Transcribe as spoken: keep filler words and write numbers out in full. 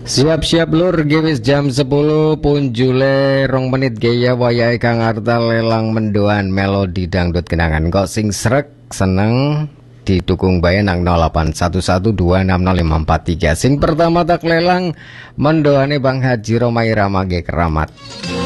Siap-siap lur, gewis jam sepuluh punjule rong menit gaya wayahe Kang Arta lelang mendoan melodi dangdut kenangan kok sing srek seneng didukung bae nang nol delapan satu satu dua enam nol lima empat tiga. Sing pertama tak lelang mendoane Bang Haji Romai Ramage Keramat.